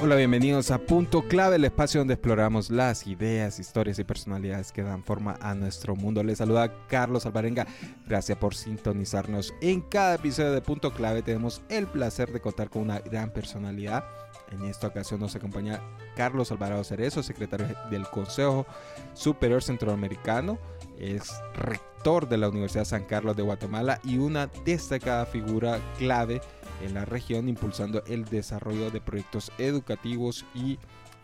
Hola, bienvenidos a Punto Clave, el espacio donde exploramos las ideas, historias y personalidades que dan forma a nuestro mundo. Les saluda Carlos Alvarenga. Gracias por sintonizarnos. En cada episodio de Punto Clave tenemos el placer de contar con una gran personalidad. En esta ocasión nos acompaña Carlos Alvarado Cerezo, secretario del Consejo Superior Centroamericano. Es rector de la Universidad San Carlos de Guatemala y una destacada figura clave en la región, impulsando el desarrollo de proyectos educativos y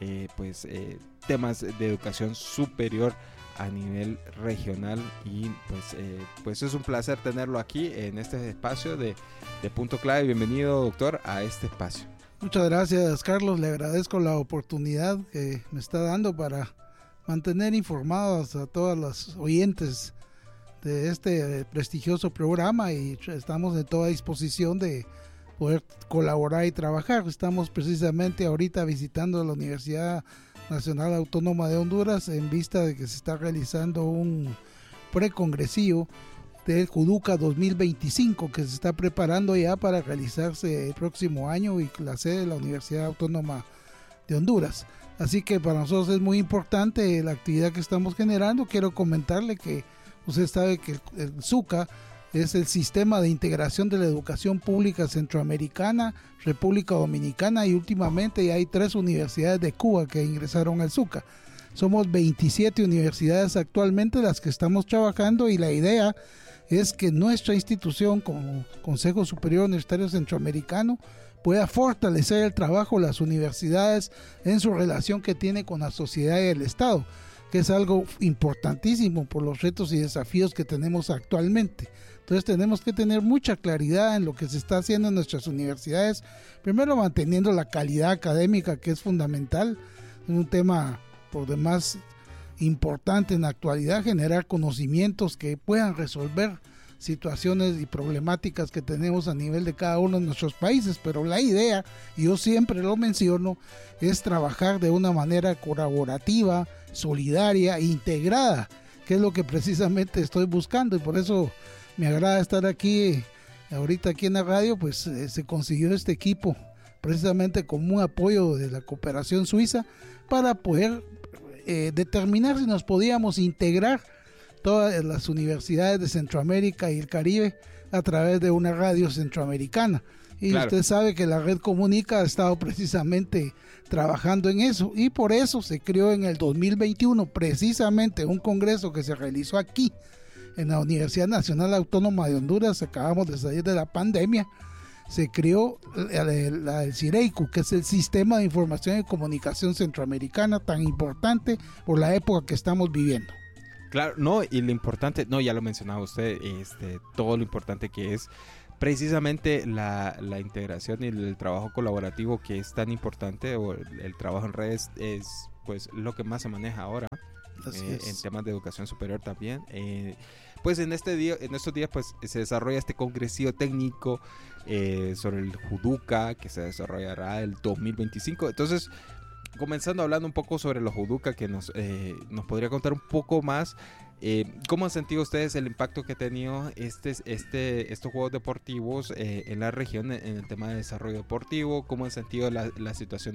temas de educación superior a nivel regional. Y pues es un placer tenerlo aquí en este espacio de Punto Clave. Bienvenido, doctor, a este espacio. Muchas gracias, Carlos. Le agradezco la oportunidad que me está dando para mantener informados a todas las oyentes de este prestigioso programa, y estamos en toda disposición de poder colaborar y trabajar. Estamos precisamente ahorita visitando la Universidad Nacional Autónoma de Honduras en vista de que se está realizando un precongresillo del Juduca 2025 que se está preparando ya para realizarse el próximo año, y la sede de la Universidad Autónoma de Honduras. Así que para nosotros es muy importante la actividad que estamos generando. Quiero comentarle que usted sabe que el SUCA es el Sistema de Integración de la Educación Pública Centroamericana, República Dominicana, y últimamente ya hay 3 universidades de Cuba que ingresaron al SUCA. Somos 27 universidades actualmente las que estamos trabajando, y la idea es que nuestra institución como Consejo Superior Universitario Centroamericano pueda fortalecer el trabajo de las universidades en su relación que tiene con la sociedad y el Estado, que es algo importantísimo por los retos y desafíos que tenemos actualmente. Entonces tenemos que tener mucha claridad en lo que se está haciendo en nuestras universidades, primero manteniendo la calidad académica, que es fundamental, un tema por demás importante en la actualidad, generar conocimientos que puedan resolver situaciones y problemáticas que tenemos a nivel de cada uno de nuestros países. Pero la idea, y yo siempre lo menciono, es trabajar de una manera colaborativa, solidaria e integrada, que es lo que precisamente estoy buscando, y por eso me agrada estar aquí ahorita aquí en la radio. Pues se consiguió este equipo precisamente con un apoyo de la cooperación suiza para poder determinar si nos podíamos integrar todas las universidades de Centroamérica y el Caribe a través de una radio centroamericana. Y claro, usted sabe que la Red Comunica ha estado precisamente trabajando en eso, y por eso se creó en el 2021 precisamente un congreso que se realizó aquí en la Universidad Nacional Autónoma de Honduras. Acabamos de salir de la pandemia. Se creó el CIREICU, que es el Sistema de Información y Comunicación Centroamericana, tan importante por la época que estamos viviendo. Claro, no, y lo importante, no, ya lo mencionaba usted, todo lo importante que es precisamente la integración y el trabajo colaborativo, que es tan importante, o el trabajo en redes es pues lo que más se maneja ahora. En temas de educación superior también. Pues en estos días pues se desarrolla este congresillo técnico sobre el Juduca, que se desarrollará el 2025. Entonces, comenzando hablando un poco sobre los Juduca, que nos podría contar un poco más. ¿Cómo han sentido ustedes el impacto que ha tenido estos juegos deportivos en la región en el tema de desarrollo deportivo? ¿Cómo han sentido la situación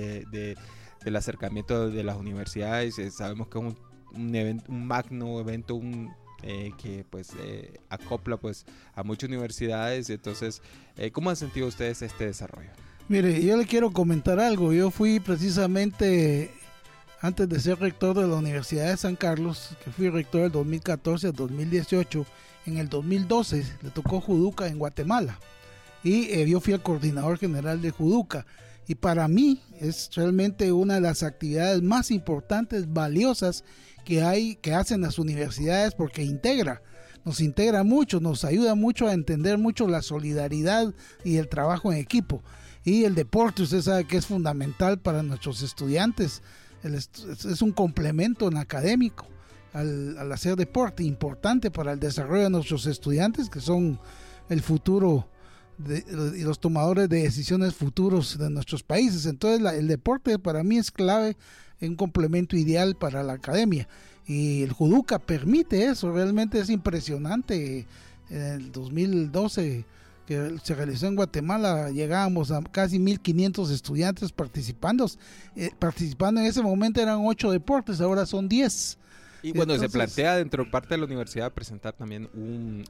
del acercamiento de las universidades? Sabemos que es un magno evento, que pues acopla pues a muchas universidades. Entonces, ¿cómo han sentido ustedes este desarrollo? Mire, yo le quiero comentar algo. Yo fui precisamente, antes de ser rector de la Universidad de San Carlos, que fui rector del 2014 al 2018, en el 2012 le tocó Juduca en Guatemala, y yo fui el coordinador general de Juduca, y para mí es realmente una de las actividades más importantes, valiosas que hacen las universidades, porque nos integra mucho, nos ayuda mucho a entender mucho la solidaridad y el trabajo en equipo. Y el deporte, usted sabe que es fundamental para nuestros estudiantes. Es un complemento en académico al hacer deporte, importante para el desarrollo de nuestros estudiantes, que son el futuro y los tomadores de decisiones futuros de nuestros países. Entonces el deporte para mí es clave, un complemento ideal para la academia, y el Juduca permite eso. Realmente es impresionante. En el 2012 que se realizó en Guatemala, llegábamos a casi 1.500 estudiantes participando. Participando en ese momento eran 8 deportes, ahora son 10. Y bueno, entonces, se plantea dentro de parte de la universidad presentar también un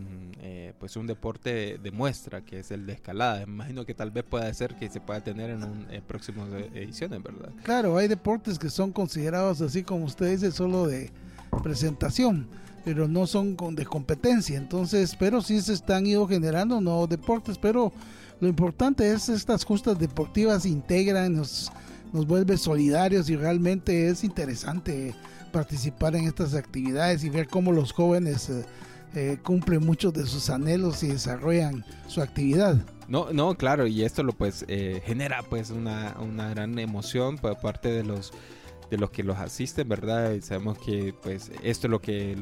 deporte de muestra, que es el de escalada. Me imagino que tal vez pueda ser que se pueda tener en próximas ediciones, ¿verdad? Claro, hay deportes que son considerados, así como usted dice, solo de presentación, pero no son de competencia. Entonces, pero sí se están ido generando nuevos deportes, pero lo importante es estas justas deportivas integran, nos vuelve solidarios, y realmente es interesante participar en estas actividades y ver cómo los jóvenes cumplen muchos de sus anhelos y desarrollan su actividad. No, claro, y esto lo genera pues una gran emoción por parte de los que los asisten, ¿verdad? Y sabemos que pues esto es lo que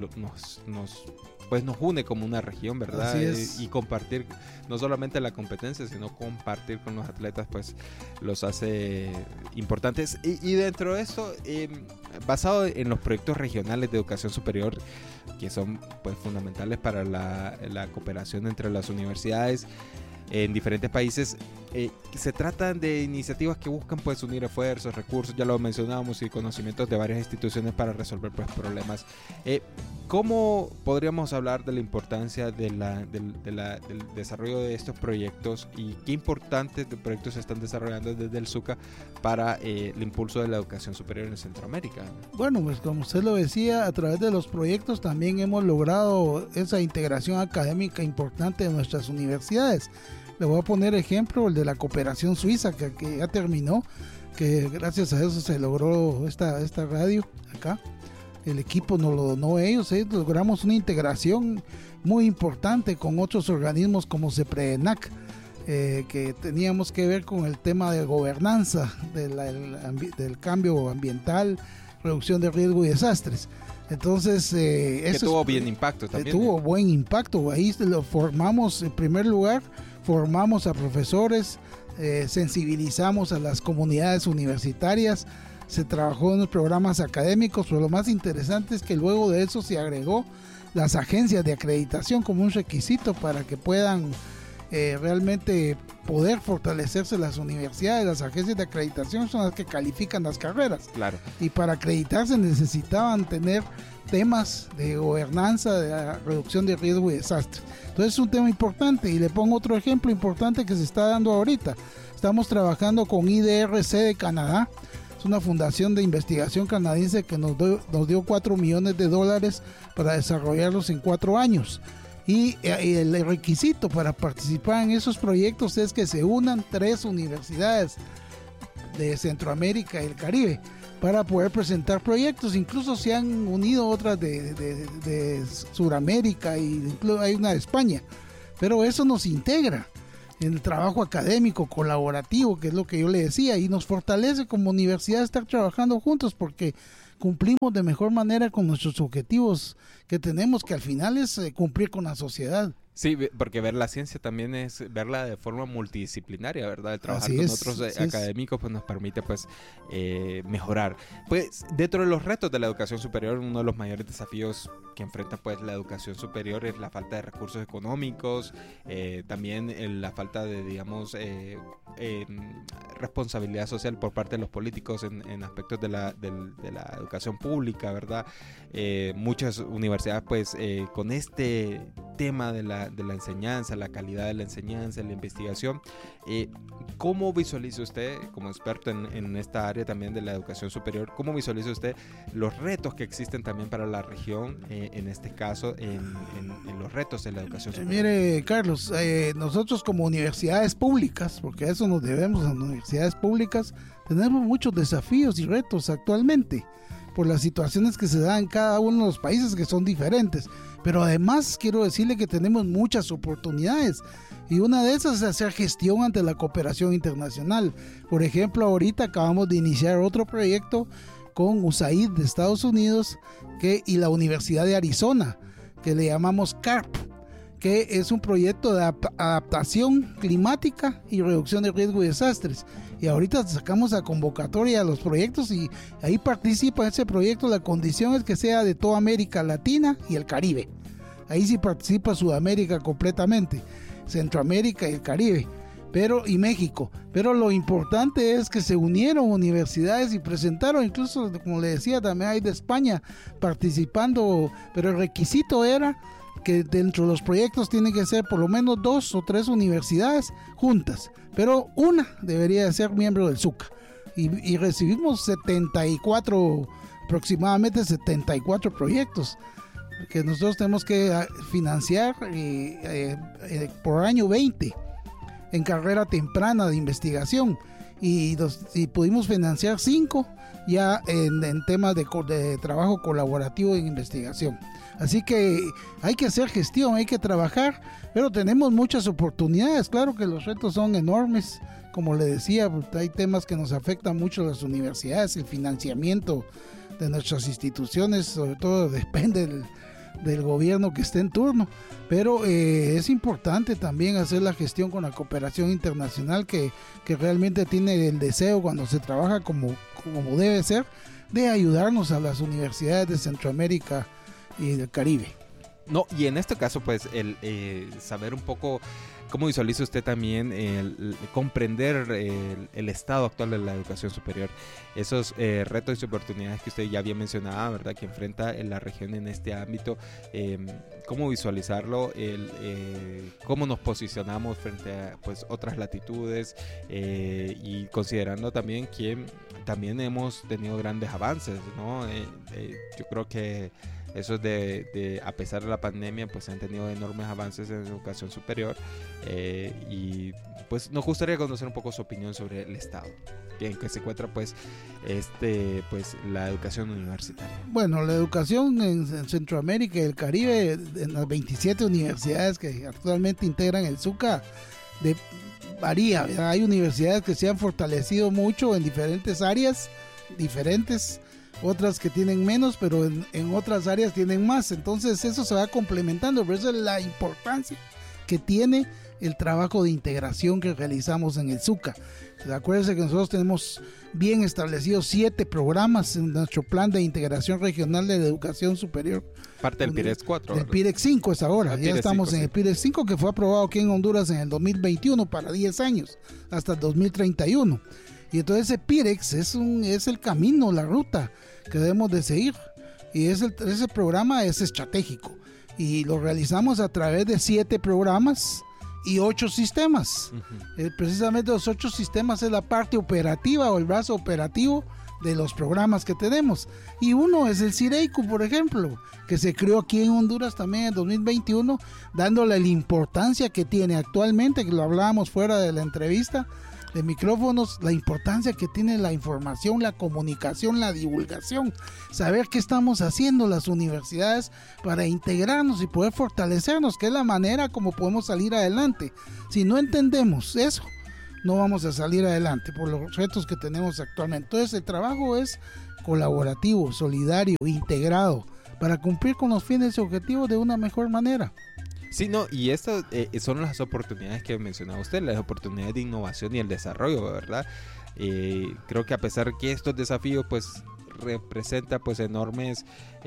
nos une como una región, ¿verdad? Así es. Y compartir no solamente la competencia, sino compartir con los atletas, pues los hace importantes. Y dentro de esto, basado en los proyectos regionales de educación superior, que son pues fundamentales para la cooperación entre las universidades en diferentes países, se tratan de iniciativas que buscan pues unir esfuerzos, recursos, ya lo mencionábamos, y conocimientos de varias instituciones para resolver pues problemas. ¿Cómo podríamos hablar de la importancia del desarrollo de estos proyectos, y qué importantes proyectos se están desarrollando desde el SUCA para el impulso de la educación superior en Centroamérica? Bueno, pues como usted lo decía, a través de los proyectos también hemos logrado esa integración académica importante de nuestras universidades. Le voy a poner ejemplo el de la cooperación suiza que ya terminó, que gracias a eso se logró esta radio acá. El equipo nos lo donó ellos, logramos una integración muy importante con otros organismos como CEPRENAC, que teníamos que ver con el tema de gobernanza del cambio ambiental, reducción de riesgo y desastres. Entonces, que tuvo bien impacto también. Tuvo buen impacto. Ahí lo formamos, en primer lugar, formamos a profesores, sensibilizamos a las comunidades universitarias, se trabajó en los programas académicos, pero lo más interesante es que luego de eso se agregó las agencias de acreditación como un requisito para que puedan realmente poder fortalecerse las universidades. Las agencias de acreditación son las que califican las carreras. Claro. Y para acreditarse necesitaban tener temas de gobernanza, de reducción de riesgo y desastres. Entonces es un tema importante, y le pongo otro ejemplo importante que se está dando ahorita. Estamos trabajando con IDRC de Canadá. Es una fundación de investigación canadiense que nos dio $4 millones para desarrollarlos en 4 años. Y el requisito para participar en esos proyectos es que se unan 3 universidades de Centroamérica y el Caribe para poder presentar proyectos. Incluso se han unido otras de Sudamérica, y incluso hay una de España. Pero eso nos integra en el trabajo académico colaborativo, que es lo que yo le decía, y nos fortalece como universidad estar trabajando juntos, porque cumplimos de mejor manera con nuestros objetivos que tenemos, que al final es cumplir con la sociedad. Sí, porque ver la ciencia también es verla de forma multidisciplinaria, ¿verdad? El trabajar con otros académicos pues nos permite pues mejorar. Pues dentro de los retos de la educación superior, uno de los mayores desafíos que enfrenta pues la educación superior es la falta de recursos económicos, también la falta de, digamos, responsabilidad social por parte de los políticos en aspectos de la educación pública, ¿verdad? Muchas universidades pues con este tema de la enseñanza, la calidad de la enseñanza, la investigación, ¿cómo visualiza usted, como experto en esta área también de la educación superior, cómo visualiza usted los retos que existen también para la región, en este caso, en los retos de la educación superior? Mire, Carlos, nosotros como universidades públicas, porque a eso nos debemos, a las universidades públicas, tenemos muchos desafíos y retos actualmente, por las situaciones que se dan en cada uno de los países, que son diferentes. Pero además quiero decirle que tenemos muchas oportunidades, y una de esas es hacer gestión ante la cooperación internacional. Por ejemplo, ahorita acabamos de iniciar otro proyecto con USAID de Estados Unidos y la Universidad de Arizona, que le llamamos CARP, que es un proyecto de adaptación climática y reducción de riesgo y desastres. Y ahorita sacamos a convocatoria a los proyectos, y ahí participa ese proyecto. La condición es que sea de toda América Latina y el Caribe. Ahí sí participa Sudamérica completamente. Centroamérica y el Caribe, y México. Pero lo importante es que se unieron universidades y presentaron, incluso como le decía, también hay de España participando, pero el requisito era que dentro de los proyectos tienen que ser por lo menos 2 o 3 universidades juntas, pero una debería de ser miembro del ZUCA. Y recibimos 74, aproximadamente 74 proyectos que nosotros tenemos que financiar por año 20 en carrera temprana de investigación, y pudimos financiar 5 ya en temas de trabajo colaborativo en investigación. Así que hay que hacer gestión, hay que trabajar, pero tenemos muchas oportunidades. Claro que los retos son enormes, como le decía, hay temas que nos afectan mucho a las universidades, el financiamiento de nuestras instituciones, sobre todo depende del gobierno que esté en turno, pero es importante también hacer la gestión con la cooperación internacional que realmente tiene el deseo, cuando se trabaja como debe ser, de ayudarnos a las universidades de Centroamérica y del Caribe. No, y en este caso, pues, el saber un poco cómo visualiza usted también el comprender el estado actual de la educación superior, esos retos y oportunidades que usted ya había mencionado, ¿verdad?, que enfrenta la región en este ámbito, cómo visualizarlo, cómo nos posicionamos frente a, pues, otras latitudes, y considerando también que también hemos tenido grandes avances, ¿no? Yo creo que eso es a pesar de la pandemia, pues se han tenido enormes avances en educación superior, y pues nos gustaría conocer un poco su opinión sobre el estado en que se encuentra pues la educación universitaria. Bueno, la educación en Centroamérica y el Caribe, en las 27 universidades que actualmente integran el ZUCA, varía, ¿verdad? Hay universidades que se han fortalecido mucho en diferentes áreas, otras que tienen menos, pero en otras áreas tienen más. Entonces eso se va complementando, por eso es la importancia que tiene el trabajo de integración que realizamos en el ZUCA. Acuérdense que nosotros tenemos bien establecidos 7 programas en nuestro plan de integración regional de la educación superior. Parte del PIREX 4. El PIREX 5 es ahora, ya estamos 5, en el PIREX 5, que fue aprobado aquí en Honduras en el 2021 para 10 años, hasta el 2031. Y entonces ese PIREX es el camino, la ruta que debemos de seguir. Y ese programa es estratégico. Y lo realizamos a través de 7 programas y 8 sistemas. Precisamente los 8 sistemas es la parte operativa o el brazo operativo de los programas que tenemos. Y uno es el CIREICU, por ejemplo, que se creó aquí en Honduras también en 2021, dándole la importancia que tiene actualmente, que lo hablábamos fuera de la entrevista de micrófonos, la importancia que tiene la información, la comunicación, la divulgación, saber qué estamos haciendo las universidades para integrarnos y poder fortalecernos, que es la manera como podemos salir adelante. Si no entendemos eso, no vamos a salir adelante por los retos que tenemos actualmente. Entonces el trabajo es colaborativo, solidario, integrado, para cumplir con los fines y objetivos de una mejor manera. Sí, no, y estas son las oportunidades que mencionaba usted, las oportunidades de innovación y el desarrollo, ¿verdad? Creo que a pesar que estos desafíos pues representan pues enormes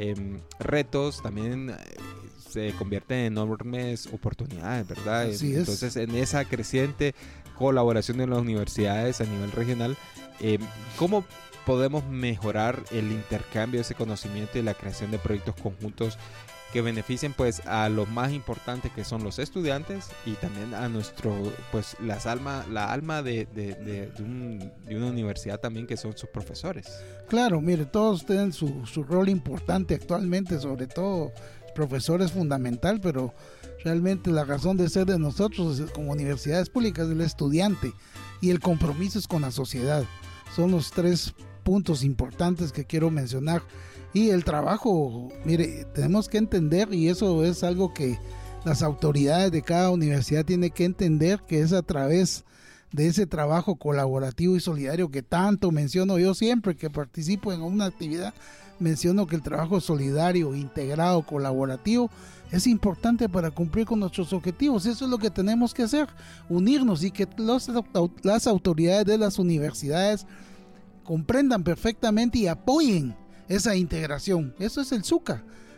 retos, también se convierten en enormes oportunidades, ¿verdad? Así es. Entonces, en esa creciente colaboración de las universidades a nivel regional, ¿cómo podemos mejorar el intercambio de ese conocimiento y la creación de proyectos conjuntos que beneficien pues a los más importantes, que son los estudiantes, y también a nuestro pues la alma de una universidad también, que son sus profesores? Claro, mire, todos tienen su rol importante actualmente, sobre todo profesor es fundamental, pero realmente la razón de ser de nosotros como universidades públicas es el estudiante, y el compromiso es con la sociedad. Son los 3 puntos importantes que quiero mencionar. Y el trabajo, mire, tenemos que entender, y eso es algo que las autoridades de cada universidad tienen que entender, que es a través de ese trabajo colaborativo y solidario que tanto menciono yo siempre que participo en una actividad. Menciono que el trabajo solidario, integrado, colaborativo es importante para cumplir con nuestros objetivos. Eso es lo que tenemos que hacer, unirnos, y que las autoridades de las universidades comprendan perfectamente y apoyen esa integración. Eso es el ZUCA.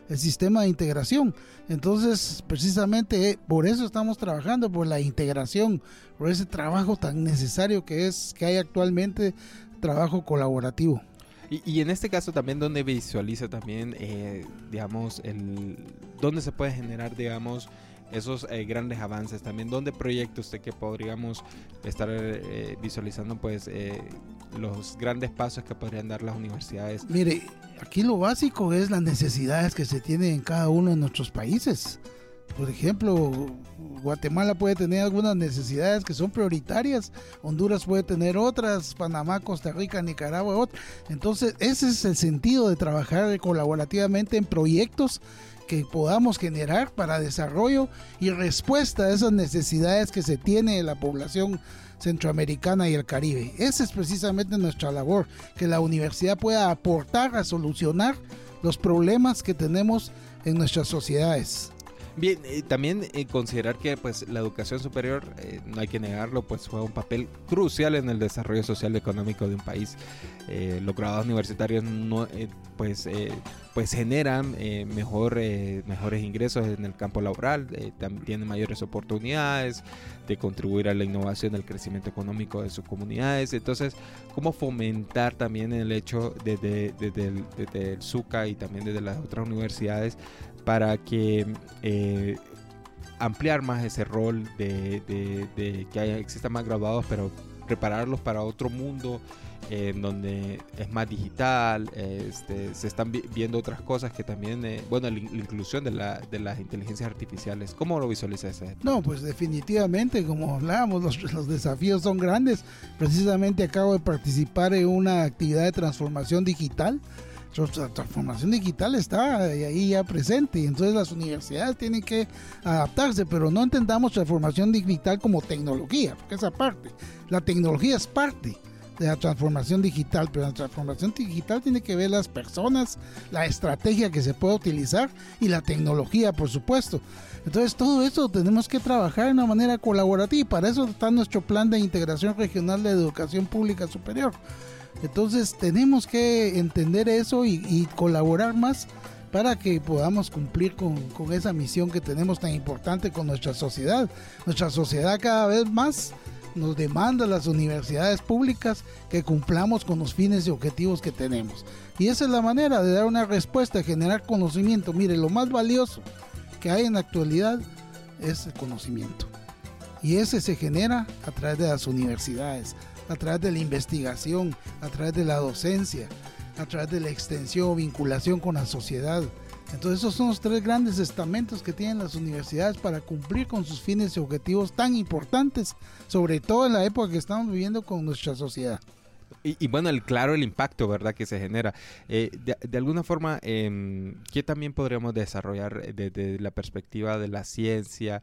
el sistema de integración. Entonces, precisamente por eso estamos trabajando, por la integración, por ese trabajo tan necesario que hay actualmente, trabajo colaborativo. Y en este caso también, ¿dónde visualiza también, digamos, dónde se puede generar, digamos, esos grandes avances? También, ¿dónde proyecta usted que podríamos estar visualizando, pues, los grandes pasos que podrían dar las universidades? Mire, aquí lo básico es las necesidades que se tienen en cada uno de nuestros países. Por ejemplo, Guatemala puede tener algunas necesidades que son prioritarias, Honduras puede tener otras, Panamá, Costa Rica, Nicaragua, otras. Entonces, ese es el sentido de trabajar colaborativamente en proyectos que podamos generar para desarrollo y respuesta a esas necesidades que se tiene de la población centroamericana y el Caribe. Esa es precisamente nuestra labor, que la universidad pueda aportar a solucionar los problemas que tenemos en nuestras sociedades. Bien, también considerar que pues la educación superior, no hay que negarlo, pues juega un papel crucial en el desarrollo social y económico de un país. Los graduados universitarios pues generan mejores ingresos en el campo laboral, también tienen mayores oportunidades de contribuir a la innovación, al crecimiento económico de sus comunidades. Entonces, ¿cómo fomentar también el hecho desde el SUCA y también desde las otras universidades para que ampliar más ese rol de que existan más graduados, pero prepararlos para otro mundo en donde es más digital, se están viendo otras cosas que también, la inclusión de las inteligencias artificiales? ¿Cómo lo visualiza ese? No, pues definitivamente, como hablábamos, los desafíos son grandes. Precisamente acabo de participar en una actividad de transformación digital. La transformación digital está ahí ya presente, y entonces las universidades tienen que adaptarse, pero no entendamos transformación digital como tecnología, porque esa parte, la tecnología es parte de la transformación digital, pero la transformación digital tiene que ver las personas, la estrategia que se puede utilizar y la tecnología, por supuesto. Entonces todo eso tenemos que trabajar de una manera colaborativa, y para eso está nuestro plan de integración regional de educación pública superior. Entonces tenemos que entender eso y colaborar más para que podamos cumplir con esa misión que tenemos tan importante con nuestra sociedad. Nuestra sociedad cada vez más nos demanda a las universidades públicas que cumplamos con los fines y objetivos que tenemos. Y esa es la manera de dar una respuesta, de generar conocimiento. Mire, lo más valioso que hay en la actualidad es el conocimiento. Y ese se genera a través de las universidades, a través de la investigación, a través de la docencia, a través de la extensión o vinculación con la sociedad. Entonces esos son los tres grandes estamentos que tienen las universidades para cumplir con sus fines y objetivos tan importantes, sobre todo en la época que estamos viviendo con nuestra sociedad. Y bueno, el impacto, ¿verdad?, que se genera. De alguna forma, ¿qué también podríamos desarrollar desde la perspectiva de la ciencia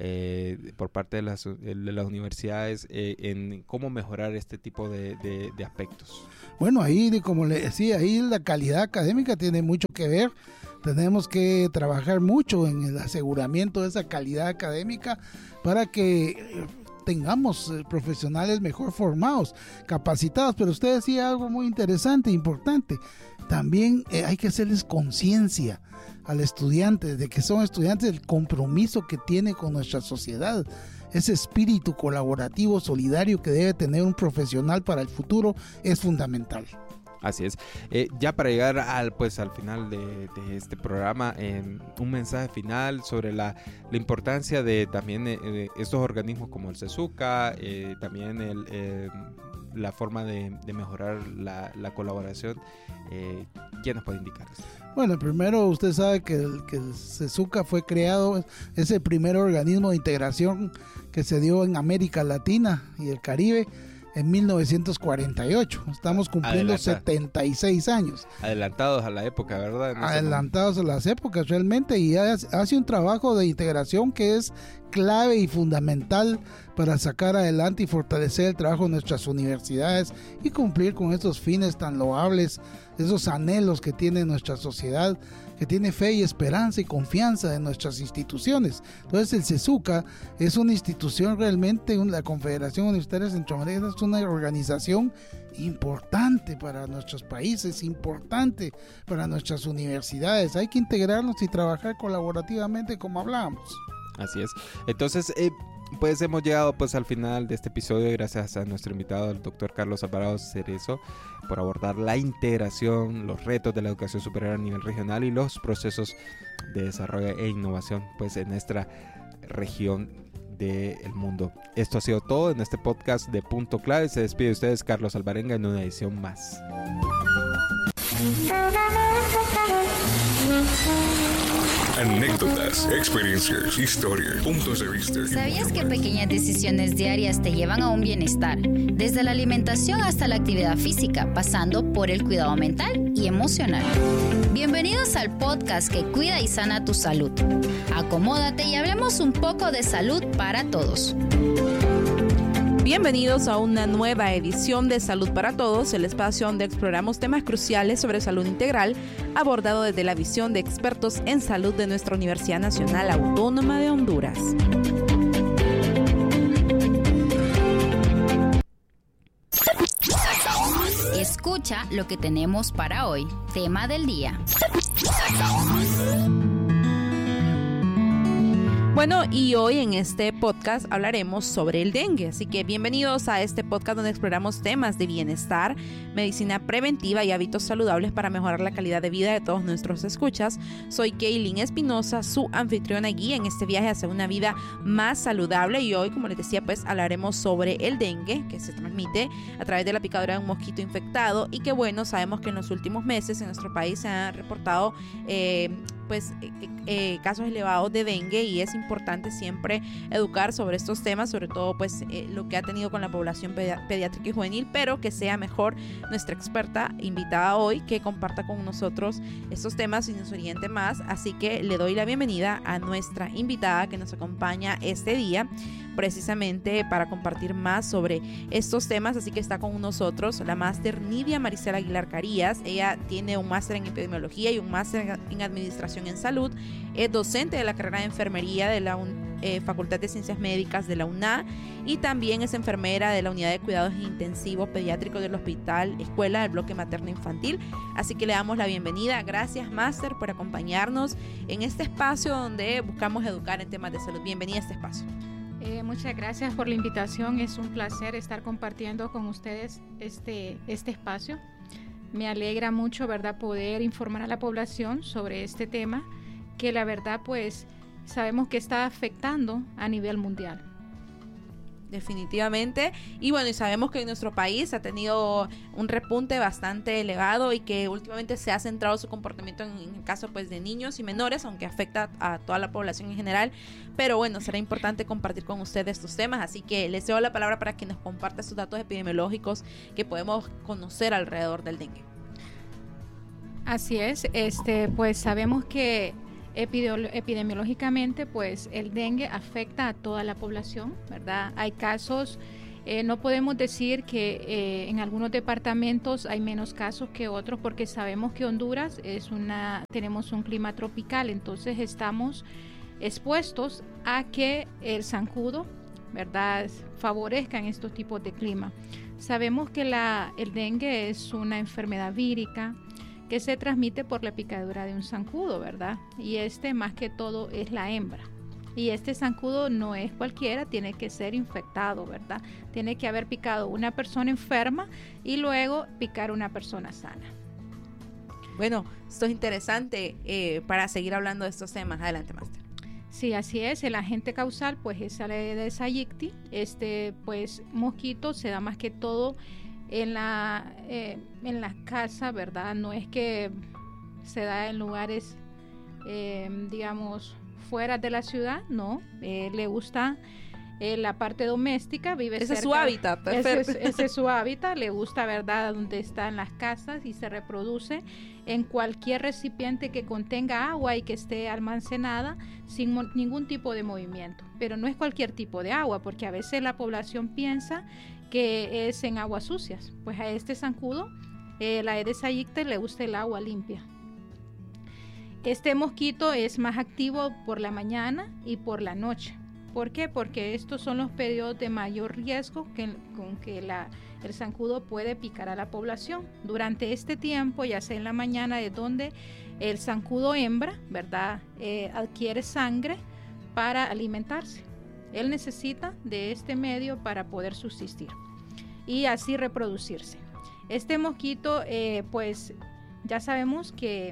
por parte de las universidades en cómo mejorar este tipo de aspectos? Bueno, ahí, como le decía, ahí la calidad académica tiene mucho que ver. Tenemos que trabajar mucho en el aseguramiento de esa calidad académica para que tengamos profesionales mejor formados, capacitados. Pero usted decía algo muy interesante, importante. También hay que hacerles conciencia al estudiante de que son estudiantes, del compromiso que tiene con nuestra sociedad, ese espíritu colaborativo, solidario que debe tener un profesional para el futuro es fundamental. Así es. Ya para llegar al final de este programa, un mensaje final sobre la importancia de también estos organismos como el CESUCA, también la forma de mejorar la colaboración. ¿Quién nos puede indicar esto? Bueno, primero usted sabe que el CESUCA fue creado, es el primer organismo de integración que se dio en América Latina y el Caribe en 1948. Estamos cumpliendo 76 años. Adelantados a la época, ¿verdad? Adelantados a las épocas realmente, y hace un trabajo de integración que es clave y fundamental para sacar adelante y fortalecer el trabajo de nuestras universidades y cumplir con esos fines tan loables, esos anhelos que tiene nuestra sociedad, que tiene fe y esperanza y confianza en nuestras instituciones. Entonces el CESUCA es una institución realmente, la Confederación Universitaria Centroamericana es una organización importante para nuestros países, importante para nuestras universidades. Hay que integrarnos y trabajar colaborativamente como hablábamos. Así es. Entonces, pues hemos llegado pues al final de este episodio gracias a nuestro invitado, el doctor Carlos Alvarado Cerezo, por abordar la integración, los retos de la educación superior a nivel regional y los procesos de desarrollo e innovación pues en nuestra región del mundo. Esto ha sido todo en este podcast de Punto Clave. Se despide de ustedes Carlos Alvarenga en una edición más. Anécdotas, experiencias, historias, puntos de vista. ¿Sabías que pequeñas decisiones diarias te llevan a un bienestar? Desde la alimentación hasta la actividad física, pasando por el cuidado mental y emocional. Bienvenidos al podcast que cuida y sana tu salud. Acomódate y hablemos un poco de salud para todos. Bienvenidos a una nueva edición de Salud para Todos, el espacio donde exploramos temas cruciales sobre salud integral, abordado desde la visión de expertos en salud de nuestra Universidad Nacional Autónoma de Honduras. Escucha lo que tenemos para hoy. Tema del día. Bueno, y hoy en este podcast hablaremos sobre el dengue, así que bienvenidos a este podcast donde exploramos temas de bienestar, medicina preventiva y hábitos saludables para mejorar la calidad de vida de todos nuestros escuchas. Soy Kaylin Espinosa, su anfitriona y guía en este viaje hacia una vida más saludable, y hoy, como les decía, pues hablaremos sobre el dengue, que se transmite a través de la picadura de un mosquito infectado, y que bueno, sabemos que en los últimos meses en nuestro país se han reportado casos elevados de dengue, y es importante siempre educar sobre estos temas, sobre todo pues lo que ha tenido con la población pediátrica y juvenil, pero que sea mejor nuestra experta invitada hoy que comparta con nosotros estos temas y nos oriente más. Así que le doy la bienvenida a nuestra invitada que nos acompaña este día precisamente para compartir más sobre estos temas. Así que está con nosotros la máster Nidia Maricela Aguilar Carías. Ella tiene un máster en epidemiología y un máster en administración en salud. Es docente de la carrera de enfermería de la Facultad de Ciencias Médicas de la UNA, y también es enfermera de la Unidad de Cuidados Intensivos Pediátricos del Hospital Escuela del Bloque Materno Infantil. Así que le damos la bienvenida. Gracias, máster, por acompañarnos en este espacio donde buscamos educar en temas de salud. Bienvenida a este espacio. Muchas gracias por la invitación. Es un placer estar compartiendo con ustedes este espacio. Me alegra mucho, ¿verdad?, poder informar a la población sobre este tema, que la verdad pues sabemos que está afectando a nivel mundial. Definitivamente. Y bueno, y sabemos que en nuestro país ha tenido un repunte bastante elevado, y que últimamente se ha centrado su comportamiento en el caso pues de niños y menores, aunque afecta a toda la población en general. Pero bueno, será importante compartir con ustedes estos temas, así que les cedo la palabra para que nos comparta estos datos epidemiológicos que podemos conocer alrededor del dengue. Así es, pues sabemos que epidemiológicamente pues el dengue afecta a toda la población, ¿verdad? Hay casos, no podemos decir que en algunos departamentos hay menos casos que otros, porque sabemos que Honduras tenemos un clima tropical, entonces estamos expuestos a que el zancudo, ¿verdad?, favorezcan estos tipos de clima. Sabemos que el dengue es una enfermedad vírica que se transmite por la picadura de un zancudo, ¿verdad? Y más que todo es la hembra. Y este zancudo no es cualquiera, tiene que ser infectado, ¿verdad? Tiene que haber picado una persona enferma y luego picar una persona sana. Bueno, esto es interesante para seguir hablando de estos temas. Adelante, máster. Sí, así es. El agente causal pues es el Aedes aegypti. Pues mosquito se da más que todo en la casa, ¿verdad? No es que se da en lugares, digamos, fuera de la ciudad, no. Le gusta la parte doméstica, vive ese cerca. Es su hábitat, perfecto. Ese es su hábitat, le gusta, ¿verdad?, donde está en las casas, y se reproduce en cualquier recipiente que contenga agua y que esté almacenada sin ningún tipo de movimiento. Pero no es cualquier tipo de agua, porque a veces la población piensa que es en aguas sucias. Pues a este zancudo, la Aedes aegypti, le gusta el agua limpia. Este mosquito es más activo por la mañana y por la noche, ¿Por qué? Porque estos son los periodos de mayor riesgo con que el zancudo puede picar a la población. Durante este tiempo, ya sea en la mañana, es donde el zancudo hembra, ¿verdad? Adquiere sangre para alimentarse. Él necesita de este medio para poder subsistir y así reproducirse. Este mosquito, pues ya sabemos que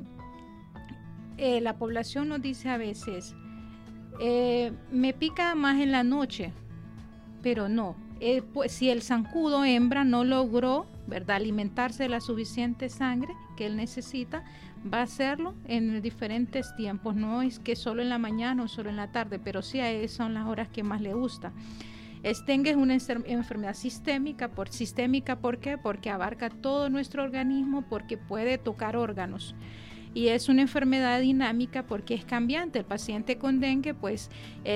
la población nos dice a veces, me pica más en la noche, pero no. Pues, si el zancudo hembra no logró, ¿verdad?, alimentarse de la suficiente sangre que él necesita, va a hacerlo en diferentes tiempos. No es que solo en la mañana o solo en la tarde, pero sí a él son las horas que más le gusta. Dengue es una enfermedad sistémica. ¿Por qué? Porque abarca todo nuestro organismo, porque puede tocar órganos. Y es una enfermedad dinámica porque es cambiante. El paciente con dengue pues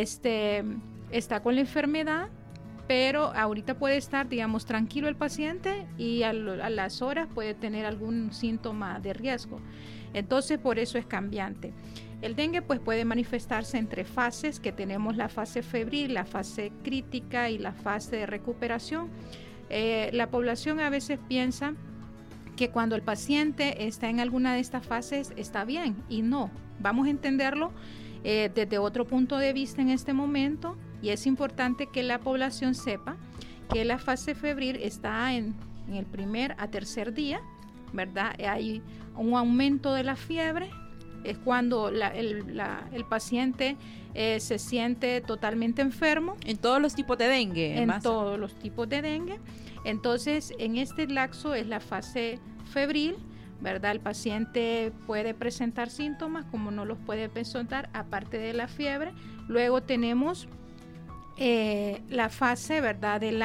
está con la enfermedad, pero ahorita puede estar, digamos, tranquilo el paciente y a las horas puede tener algún síntoma de riesgo. Entonces, por eso es cambiante. El dengue pues puede manifestarse en 3 fases, que tenemos la fase febril, la fase crítica y la fase de recuperación. La población a veces piensa que cuando el paciente está en alguna de estas fases está bien, y no. Vamos a entenderlo desde otro punto de vista en este momento, y es importante que la población sepa que la fase febril está en el primer a tercer día, ¿verdad? Hay un aumento de la fiebre, es cuando el paciente se siente totalmente enfermo. En todos los tipos de dengue. En todos los tipos de dengue. Entonces, en este lapso es la fase febril, ¿verdad? El paciente puede presentar síntomas como no los puede presentar, aparte de la fiebre. Luego tenemos la fase, ¿verdad?, de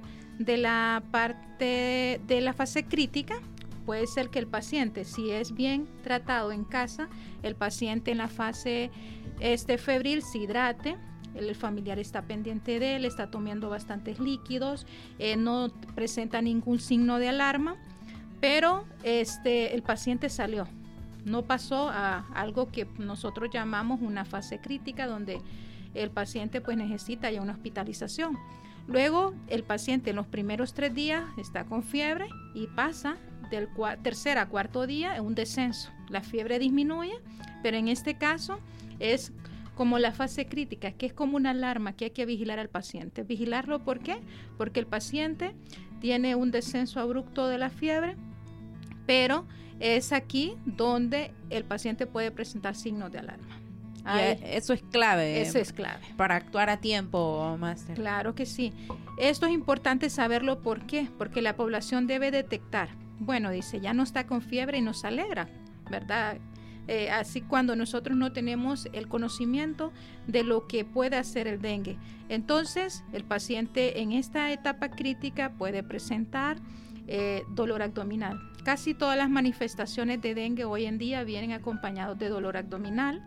la parte de la fase crítica. Puede ser que el paciente, si es bien tratado en casa, el paciente en la fase febril se hidrate, el familiar está pendiente de él, está tomando bastantes líquidos, no presenta ningún signo de alarma, pero el paciente salió, no pasó a algo que nosotros llamamos una fase crítica, donde el paciente pues necesita ya una hospitalización. Luego el paciente en los primeros 3 días está con fiebre y pasa del tercer a cuarto día en un descenso. La fiebre disminuye, pero en este caso es como la fase crítica, que es como una alarma que hay que vigilar al paciente. Vigilarlo, ¿por qué? Porque el paciente tiene un descenso abrupto de la fiebre, pero es aquí donde el paciente puede presentar signos de alarma. Eso es clave. Eso es clave. Para actuar a tiempo, máster. Claro que sí. Esto es importante saberlo. ¿Por qué? Porque la población debe detectar. Bueno, dice, ya no está con fiebre y nos alegra, ¿verdad? Así cuando nosotros no tenemos el conocimiento de lo que puede hacer el dengue. Entonces, el paciente en esta etapa crítica puede presentar dolor abdominal. Casi todas las manifestaciones de dengue hoy en día vienen acompañados de dolor abdominal.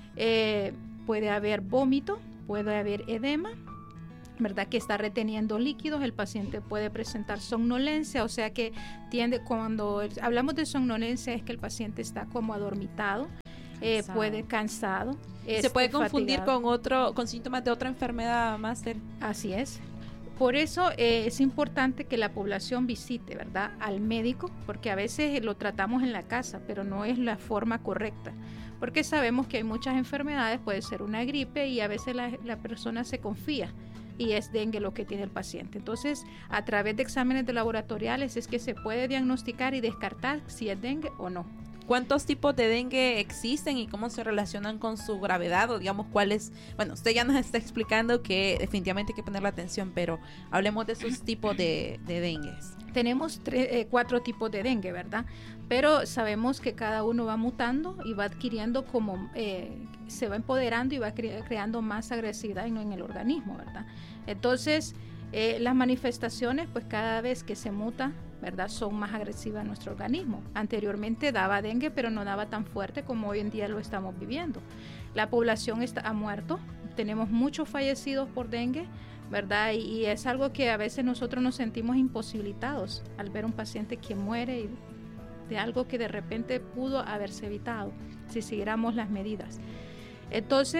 Puede haber vómito, puede haber edema, ¿verdad?, que está reteniendo líquidos. El paciente puede presentar somnolencia, o sea que cuando hablamos de somnolencia es que el paciente está como adormitado, puede cansado. Se puede confundir con síntomas de otra enfermedad, máster. Así es. Por eso es importante que la población visite, ¿verdad?, al médico, porque a veces lo tratamos en la casa, pero no es la forma correcta. Porque sabemos que hay muchas enfermedades, puede ser una gripe, y a veces la persona se confía y es dengue lo que tiene el paciente. Entonces, a través de exámenes de laboratoriales es que se puede diagnosticar y descartar si es dengue o no. ¿Cuántos tipos de dengue existen y cómo se relacionan con su gravedad? O digamos, cuáles. Bueno, usted ya nos está explicando que definitivamente hay que ponerle atención, pero hablemos de esos tipos de dengues. Tenemos 4 tipos de dengue, ¿verdad? Pero sabemos que cada uno va mutando y va adquiriendo se va empoderando y va creando más agresividad en el organismo, ¿verdad? Entonces, las manifestaciones, pues cada vez que se muta, ¿verdad?, son más agresivas en nuestro organismo. Anteriormente daba dengue, pero no daba tan fuerte como hoy en día lo estamos viviendo. La población ha muerto, tenemos muchos fallecidos por dengue, ¿verdad? Y es algo que a veces nosotros nos sentimos imposibilitados al ver un paciente que muere de algo que de repente pudo haberse evitado si siguiéramos las medidas. Entonces,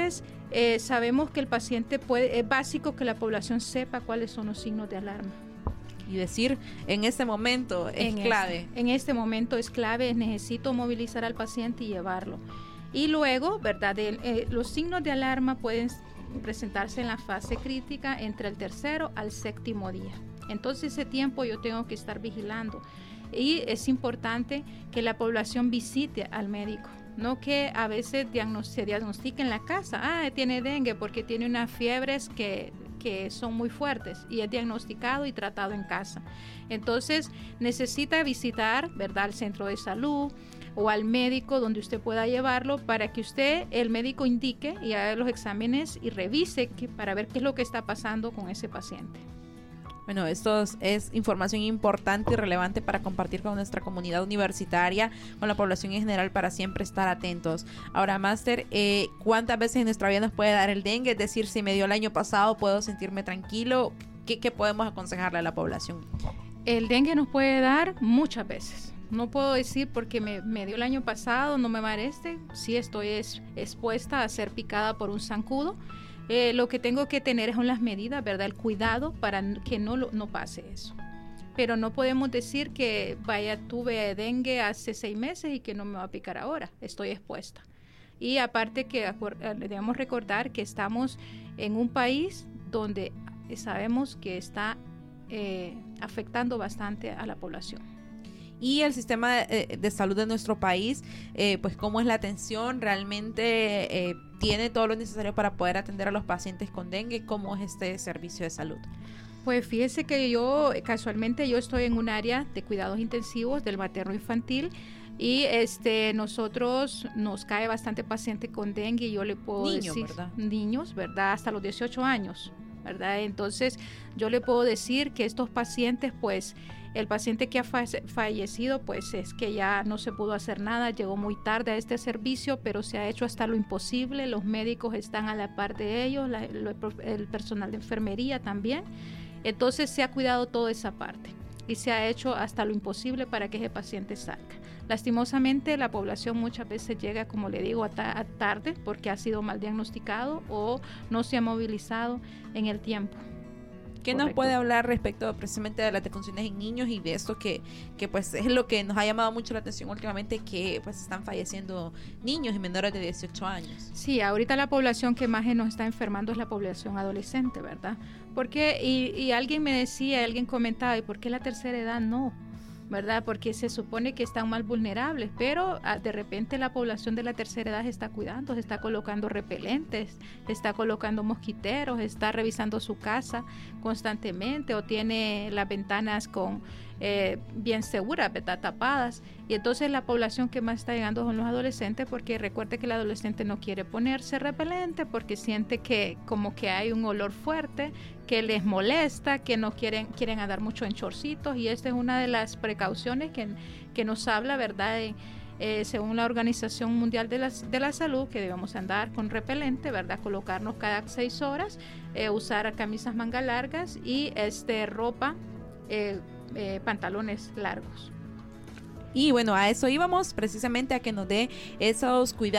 sabemos que el paciente es básico que la población sepa cuáles son los signos de alarma. Y decir, en este momento es clave. En este momento es clave, necesito movilizar al paciente y llevarlo. Y luego, ¿verdad? Los signos de alarma pueden presentarse en la fase crítica entre el 3º al 7º día. Entonces ese tiempo yo tengo que estar vigilando. Y es importante que la población visite al médico. No que a veces se diagnostique en la casa, tiene dengue porque tiene unas fiebres que son muy fuertes y es diagnosticado y tratado en casa. Entonces necesita visitar, ¿verdad?, al centro de salud o al médico donde usted pueda llevarlo para que el médico indique y haga los exámenes y revise para ver qué es lo que está pasando con ese paciente. Bueno, esto es información importante y relevante para compartir con nuestra comunidad universitaria, con la población en general, para siempre estar atentos. Ahora, Máster, ¿cuántas veces en nuestra vida nos puede dar el dengue? Es decir, si me dio el año pasado, ¿puedo sentirme tranquilo? ¿Qué podemos aconsejarle a la población? El dengue nos puede dar muchas veces. No puedo decir porque me dio el año pasado, no me va a dar este. Sí estoy expuesta a ser picada por un zancudo. Lo que tengo que tener son las medidas, ¿verdad? El cuidado para que no pase eso. Pero no podemos decir que tuve dengue hace 6 meses y que no me va a picar ahora. Estoy expuesta. Y aparte que debemos recordar que estamos en un país donde sabemos que está afectando bastante a la población. Y el sistema de salud de nuestro país, pues cómo es la atención, realmente tiene todo lo necesario para poder atender a los pacientes con dengue. ¿Cómo es este servicio de salud? Pues fíjese que casualmente yo estoy en un área de cuidados intensivos del materno infantil y nosotros nos cae bastante paciente con dengue y yo le puedo decir, ¿verdad? Niños, ¿verdad? Hasta los 18 años, ¿verdad? Entonces yo le puedo decir que estos pacientes, pues el paciente que ha fallecido, pues es que ya no se pudo hacer nada, llegó muy tarde a este servicio, pero se ha hecho hasta lo imposible, los médicos están a la par de ellos, el personal de enfermería también, entonces se ha cuidado toda esa parte y se ha hecho hasta lo imposible para que ese paciente salga. Lastimosamente la población muchas veces llega, como le digo, a tarde porque ha sido mal diagnosticado o no se ha movilizado en el tiempo. ¿Qué nos puede hablar respecto precisamente de las defunciones en niños y de esto que pues es lo que nos ha llamado mucho la atención últimamente, que pues están falleciendo niños y menores de 18 años? Sí, ahorita la población que más nos está enfermando es la población adolescente, ¿verdad? Porque y alguien me decía, alguien comentaba, ¿y por qué la tercera edad no? ¿Verdad? Porque se supone que están más vulnerables, pero de repente la población de la tercera edad se está cuidando, se está colocando repelentes, se está colocando mosquiteros, está revisando su casa constantemente o tiene las ventanas bien seguras, ¿verdad? Tapadas. Y entonces la población que más está llegando son los adolescentes, porque recuerde que el adolescente no quiere ponerse repelente porque siente que como que hay un olor fuerte, que les molesta, que no quieren andar mucho en chorcitos, y esta es una de las precauciones que nos habla, ¿verdad? Según la Organización Mundial de la Salud, que debemos andar con repelente, ¿verdad? Colocarnos cada 6 horas, usar camisas manga largas y ropa, pantalones largos. Y bueno, a eso íbamos, precisamente a que nos dé esos cuidados